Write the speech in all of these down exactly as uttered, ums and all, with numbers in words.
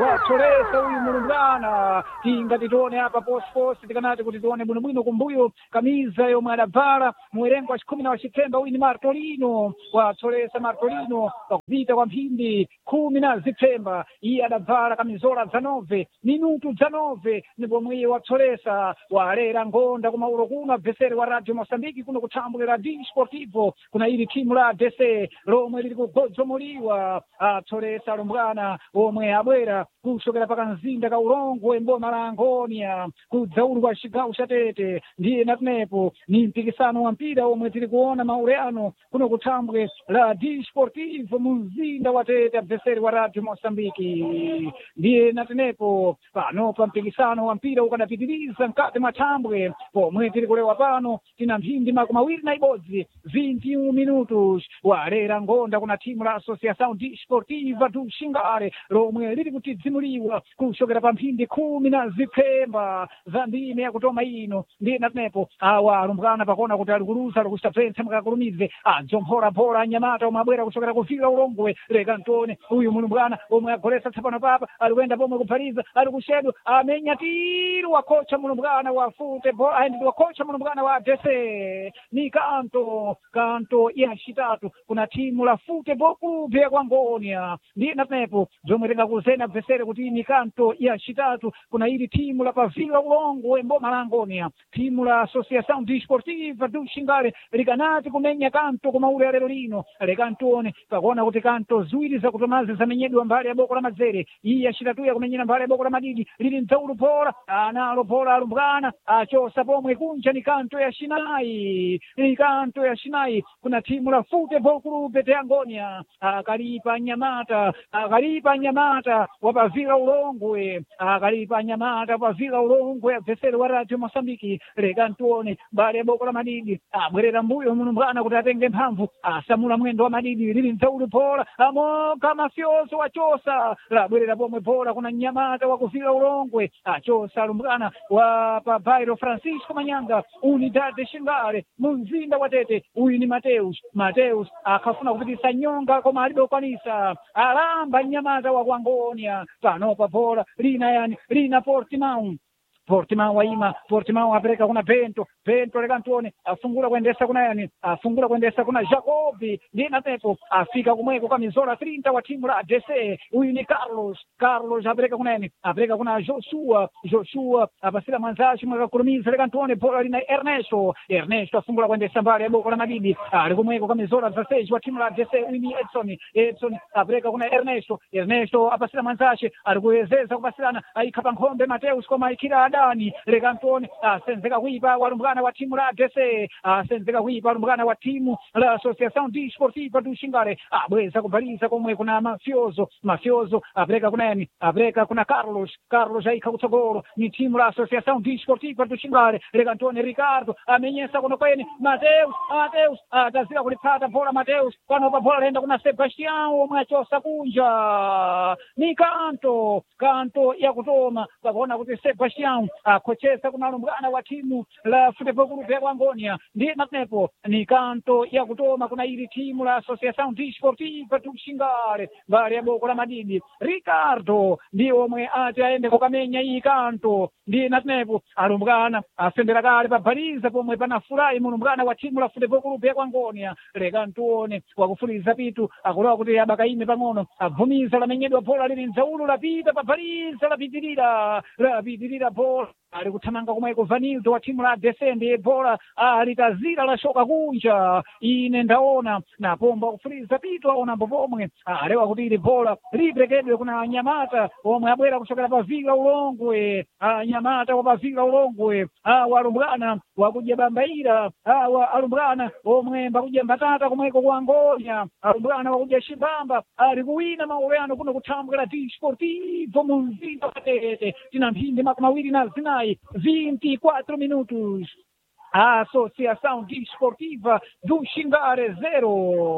watolesa uyu mulumbwana tingati tione apa posposi tikanati kuti tione bwinobwino kumbuyo kamiza yomwe adabvala muwerengo wa chikhumi na wachithemba uyu ni Martolino watolesa Martolino pakupita kwa mphindi khumi na zithemba iye adabvala kamizola za nove minutu za nove nipomwe watolesa walera ngonda kumaulo kuno abvesere wa Radio Mosambiki kuno kuthambulira di sportivo kuna ili timu la D C lomwe lili kugodzomoliwa atolesa lumbwana omwe abwera kusokera paka mzinda ka ulongwe mboma la Angonia kudzaulu kwa chigawo cha Tete ndiye natenepo ni mpikisano wa mpira omwe tili kuona maure ano kuno kuthambwe la di sportivo mu mzinda wa Tete abvesere wa Radio Mosambiki ndiye natenepo pano pa mpikisano wa mpira ukadapitiriza mkati mwa thambwe pomwe tili kulewa pano tina mphindi makumi mawiri na ibodzi vinte e um minutos walera ngonda kuna timu la Associação Desportiva do Xingare lomwe lili kutidzimuliwa kusokera pa mphindi khumi na zithemba za ndime yakutoma ino ndiye natenepo awa alumbwana pakona kuti ali kuluza likusapfentsa mukakulumize adzomphoraphola anyamata omwe abwera kusokera kufika ulongwe leka ntone uyu mulumbwana omwe agolesa tsapano papa ali kuyenda pomwe kuphatiza ali kushedwa amenya tiro wa kocha mulumbwana wa futebol ayendi wa kocha mulumbwana wa D C ni kanto kanto ya shitatu kuna timu la futebol club ya Angonia ndiye natenepo zomwe tingakuzena bvesere kuti ni kanto ya shitatu kuna ili timu la pavila ulongwe mboma la Angonia timu la Associação Desportiva do Xingare likanati kumenya kanto kumaule ya lero lino lekantone pakuona kuti kanto ziwiri zakutomazi zamenyedwa mbali ya boko la mazere iyi ya shitatu ya kumenyera mbali ya boko la madidi lili mdzaulu pola analo pola alumbwana achosa pomwe kunja ni kanto ya shinayi ni kanto ya shinayi kuna timu la futebol club ya Angonia akalipa nyamata akalipa nyamata wapavila ulongwe akalipa nyamata wapavila ulongwe abvesere wa Radio Mosambiki lekantuone mbali ya boko la madidi abwerera mbuyo mulumbwana kuti atenge mphamvu asamula mwendo wa madidi lili mdzaulu pola amoka mafyoso wachosa labwerera pomwe pola kuna nyamata wakuvila ulongwe achosa lumbwana wa pabairo Francisco Manyanga Unidade Xingare mu mzinda wa Tete uyu ni Mateus Mateus akafuna kupitisa nyonga koma alibe kwanisa alamba nyamata wa Angonia panopa pola lina yani lina Portimão Portimão waima Portimão apereka kuna Bento Bento lekantuone afungula kuendesa kuna yani afungula kuendesa kuna Jacobi ndiye natepo afika kumweko kamizola trinta wa timu la D C uyu ni Carlos Carlos apereka kuna yani apereka kuna Joshua Joshua apasira mwanzashi mwakakurumiza lekantuone pola lina Ernesto Ernesto afungula kuendesa mbali ya boko la madidi ali kumweko kamizola za seji wa timu la D C uyu ni Edson Edson apereka kuna Ernesto Ernesto apasira mwanzashi alikuwezeza kupasirana aikapa nkhombe Mateus koma ikira adani lekantone asenzeka kuipa walumbwana wa timu la D C asenzeka kuipa walumbwana wa timu la Associação Desportiva do Xingare abweza kubaliza komwe kuna mafyozo mafyozo apereka kuna yani apereka kuna Carlos Carlos aika kutsogolo ni timu la Associação Desportiva do Xingare lekantone Ricardo amenyesa kuno kweni Mateus Mateus atazira kulipata bola Mateus panopa bola lenda kuna Sebastião omwe achosa kunja ni kanto kanto ya kutoma pakuona kuti Sebastião akochesa kuna lumbwana wa timu la futebol club ya Angonia ndiye natenepo ni kanto ya kutoma kuna ili timu la Associação Desportiva do Xingare mbali ya boko la madidi Ricardo ndiye omwe ati aende kukamenya iyi kanto ndiye natenepo alumbwana asendera kale pabaliza pomwe panafurahi mulumbwana wa timu la futebol club ya Angonia lekantuone wakufuliza pitu akulowa kuti abakaime pang'ono avumiza lamenyedwa bola lili nzaulu lapita pabaliza lapitirira lapitirira bola ali kuthamanga kumweko Vanildo wa timu la D C ndiye bola alitazira la shoka kunja ine ndaona na pomba kufuliza pitu aona mbopomwe alewa kuti ili bola librekedwe kuna nyamata omwe abwera kusokera pavila ulongwe nyamata wa pavila ulongwe walumbwana wakuja bambaira alumbwana omwe mbakuja mbatata kumweko kwa Angonia alumbwana wakuja Shibamba ali kuwina mauleano kuno kuthambwera Desportivo mu mzinda wa Tete tina mphindi makumi mawiri na zinayi vinte e quatro minutos. A Associação Desportiva do Xingare zero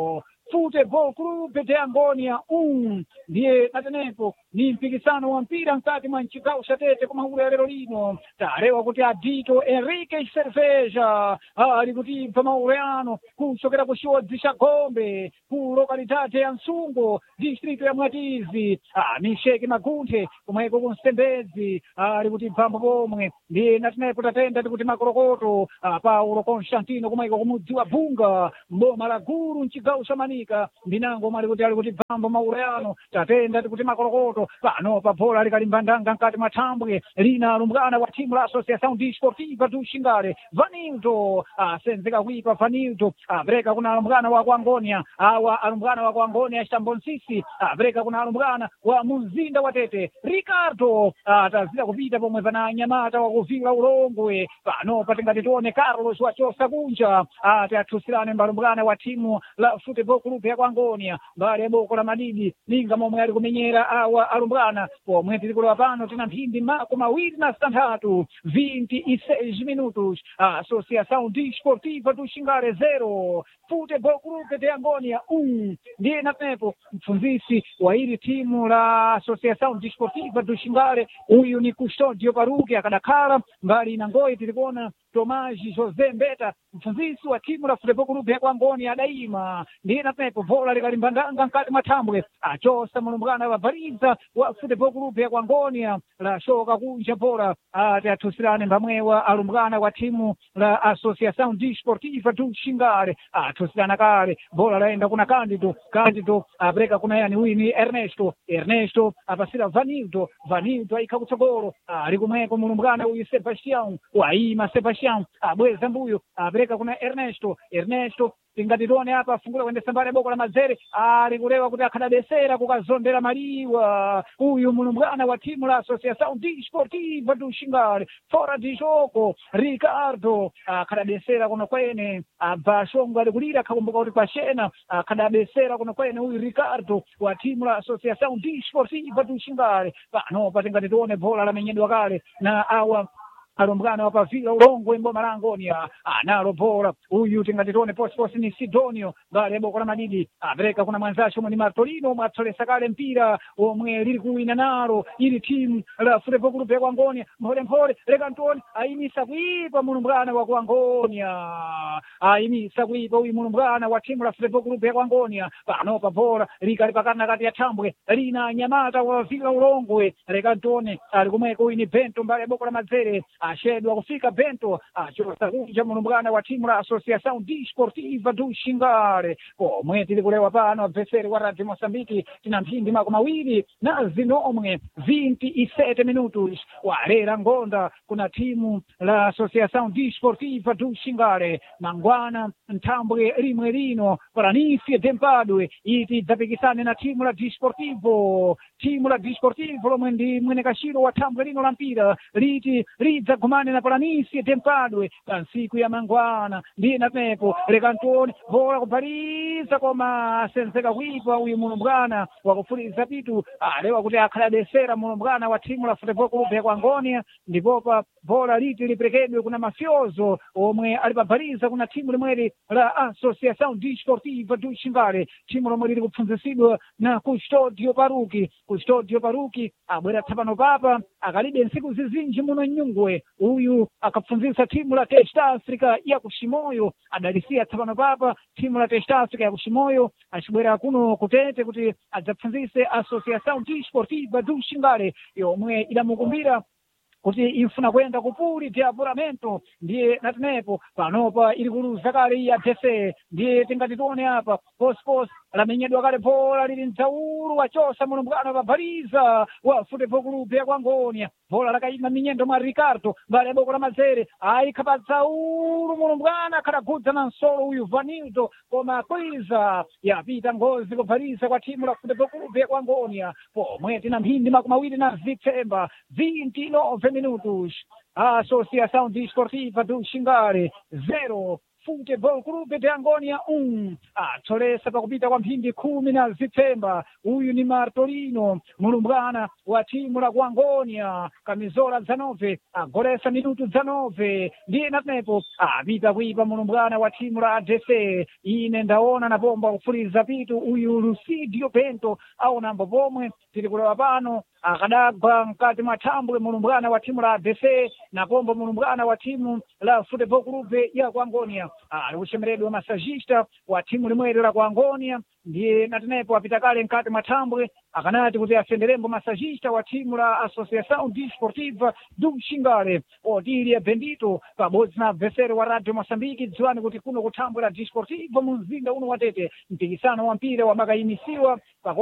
Futebol Clube de Angonia um. Ndiye natenepo ni mpikisano wa mpira mkati mwa nchigawo cha Tete koma ule lero lino tarewa kuti adito Enrique Cerveja ali kuti pamaule ano kuchokera ku chiwodzi cha Gombe ku lokalidade ya Nsungo distrito ya Mwatizi ah, Misheki Magunthe kumweko ku Nsembedzi ali kuti pambo pomwe ndiye natenepo tatenda tikuti makolokoto ah, Paulo Constantino kumweko kumudzi wa Bunga mboma la Gulu nchigawo cha Manika mbinango mwali kuti ali kuti pambo maule ano tatenda tikuti makolokoto pano pa bola likalimbandanga mkati mwa thambwe lina lumbwana wa timu la Associação Desportiva do Xingale Vanildo asenzeka kuipa Vanildo abreka kuna lumbwana wa Kuangonia awa alumbwana wa Kuangonia Stambonsisi abreka kuna lumbwana wa Muzinda wa Tete Ricardo atazida kupita pomwe pana Nyamata wa kuvila ulongwe pano patingati tuone Carlos wa Chosa Kunja ati atusirane mbalumbwana wa timu la Futebol Clube ya Kuangonia mbali ya boko la Madidi ninga momwe ali kumenyera awa alumbwana pomwe tilikulewa pano tina mphindi mako mawiri na sitantatu vinte e seis minutos Associação Desportiva do Xingale zero Futebol Clube de Angonia um. Ndiye natenepo mfunzisi wa hili timu la Associação Desportiva do Xingale uyu ni Custodio Paruki akadakhala mbali na ngoi tilikuona Tomaji Jose Mbeta mfunzisi wa timu la Futebol Clube ya Angonia daima ndiye natenepo bola likalimbandanga mkati mwa thambwe achosa mulumbwana wa Bariza wa Futebol Clube ya Angonia la shoka kunja bola ati atusirane mbamwewa alumbwana wa timu la Associação Desportiva do Xingale atusirana kale bola laenda kuna Candido Candido abreka kuna yani wini Ernesto Ernesto apasira Vanildo Vanildo aika kutsogolo ali kumweko mulumbwana uyu Sebastião waima Sebastião abweza mbuyo abreka kuna Ernesto Ernesto tingatitone hapa afungula kwende sambale boko la Mazere alikulewa kuti akhadabesera kukazondera maliwa uyu mulumbwana wa timu la Associação Desportiva do Xingale fora de jogo Ricardo akhadabesera kuno kwene abva shongo alikulira akakumbuka kuti pachena akhadabesera kuno kwene uyu Ricardo wa timu la Associação Desportiva do Xingale pano patingatitone bola lamenyedwa kale na awa alumbwana wapavila ulongo imboma la Angonia analo bola uyu tingatitone posi posi ni Sidonio mbali ya boko la Madidi abreka kuna mwanzacho mweni Martolino mwatolesa kale mpira omwe lili kuwina nalo ili timu la Futebol Clube ya Angonia mpole mpole Rekantoni aimisa kuipa mulumbwana wa Angonia aimisa kuipa uyu mulumbwana wa timu la Futebol Clube ya Angonia pano pa bola likali pakana kati ya thambwe lina Nyamata wa vila ulongwe Rekantoni alikumweko uyu ni Bento mbali ya boko la Mazere ashedwa kufika Bento achosa kunja mulumbwana wa timu la Associação Desportiva do Xingale pomwe tilikulewa pano abveseri wa Radio Moçambique tina mphindi mako mawiri na zinomwe vinte e sete minutos walera ngonda kuna timu la Associação Desportiva do Xingale mangwana nthambwe limwe lino Planície de Mpadwe iti dzapikisane na timu la Desportivo timu la Desportivo lomwe ndi mwene kachiro wa thambwe lino la mpira liti lidza gumane na Planície de Mpadwe pa nsiku ya mangwana ndiye natenepo Rekantoni bola kupaliza koma asenzeka kuipa uyu mulumbwana wakufuliza pitu alewa kuti akhadabesera mulumbwana wa timu la Futebol Clube ya Angonia ndipopa bola liti liperekedwe kuna Mafioso omwe alipabaliza kuna timu limweli la Associação Desportiva do Xingale timu lomwe lili kupfunzisidwa na Custodio Paruki Custodio Paruki abwera tsapano papa akalibe nsiku zizinji muno Nyungwe uyu akapfunzisa timu la Testa Africa ya kushimoyo adalisia tsapano papa timu la Testa Africa ya kushimoyo achibwera kuno kutete kuti adzapfunzise Associação Desportiva do Xingale yomwe idamukumbira kuti ifuna kwenda kupuli vya apuramento ndiye natenepo panopa ili kuluza kale iya tese ndiye tingatitone hapa pospos lamenyedwa kale bola lili mtaulu wachosa mulumbwana wabaliza wa Futebol Clube ya Angonia bola lakaima minyendo mwa Ricardo mbali ya boko la Mazere aikapa tsaulu mulumbwana akadagudza na nsolo uyu Vanildo koma kwiza yapita ngozi kubaliza kwa timu la Futebol Clube ya Angonia pomwe tina mphindi makumawiri na Zitsemba vinte e nove minutos Associação Desportiva do Xingale zero Football Club de Angonia um atolesa pakupita kwa mphindi khumi na zitsemba. Uyu ni Martolino mulumbwana wa timu la Angonia, kamizola zanove agolesa minutu zanove ndiye natenepo apita kuipa mulumbwana wa timu la A D C. Ine ndaona na bomba kufuliza pitu uyu Lucidio Bento au nambo pomwe tili kulewa pano akadagwa mkati matambwe mulumbwana wa timu la A D C na bomba mulumbwana wa timu la Football Club ya Angonia. Ali ushemeredwa masajista wa timu limwele la Angonia ndiye natenepo apita kale mkati matambwe akanati kuti afenderembo masajista wa timu la Associação Desportiva do Xingale Odília Bendito pabodzi na adversary wa Radio Moçambique. Dziwani kuti kuno kutambwe la Desportivo mu mzinda uno wa Tete mpikisano wa mpira wa makayimisiwa